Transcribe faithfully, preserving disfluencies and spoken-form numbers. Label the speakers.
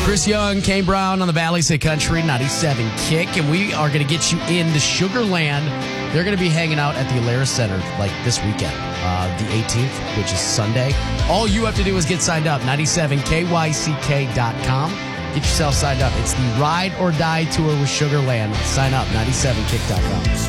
Speaker 1: Chris Young, Kane Brown on the Valley Say Country ninety-seven Kick, and we are going to get you into Sugar Land. They're going to be hanging out at the Alara Center like this weekend, uh, the eighteenth, which is Sunday. All you have to do is get signed up, ninety-seven K Y C K dot com. Get yourself signed up. It's the Ride or Die Tour with Sugar Land. Sign up, ninety-seven kick dot com.